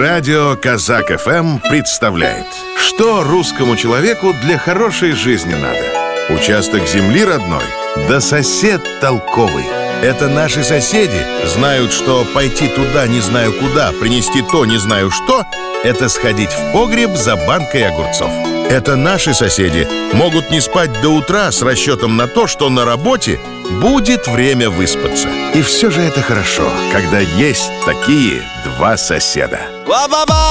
Радио Казак ФМ представляет, что русскому человеку для хорошей жизни надо. Участок земли родной, да сосед толковый. Это наши соседи знают, что пойти туда не знаю куда, принести то не знаю что, это сходить в погреб за банкой огурцов. Это наши соседи могут не спать до утра с расчетом на то, что на работе будет время выспаться. И все же это хорошо, когда есть такие два соседа.